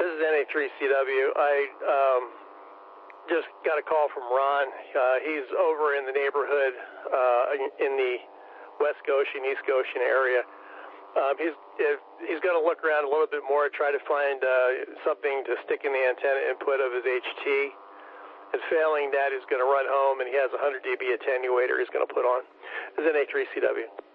This is NA3CW. I just got a call from Ron. He's over in the neighborhood in the West Goshen, East Goshen area. He's going to look around a little bit more, try to find something to stick in the antenna input of his HT. And failing that, he's going to run home, and he has a 100 dB attenuator he's going to put on. This is NA3CW.